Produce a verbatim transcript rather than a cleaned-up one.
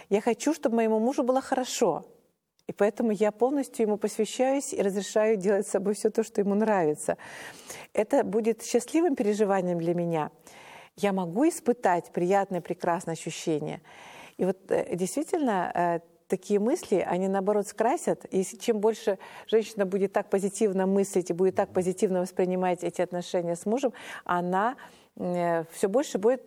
Я хочу, чтобы моему мужу было хорошо. И поэтому я полностью ему посвящаюсь и разрешаю делать с собой все то, что ему нравится. Это будет счастливым переживанием для меня. Я могу испытать приятное, прекрасное ощущение. И вот действительно такие мысли, они наоборот скрасят. И чем больше женщина будет так позитивно мыслить и будет так позитивно воспринимать эти отношения с мужем, она все больше будет